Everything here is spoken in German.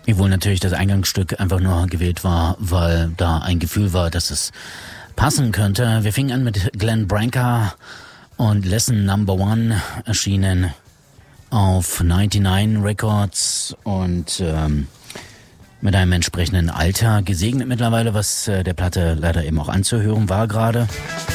Obwohl natürlich das Eingangsstück einfach nur gewählt war, weil da ein Gefühl war, dass es passen könnte. Wir fingen an mit Glenn Branca und Lesson Number One, erschienen auf 99 Records und mit einem entsprechenden Alter gesegnet mittlerweile, was der Platte leider eben auch anzuhören war gerade.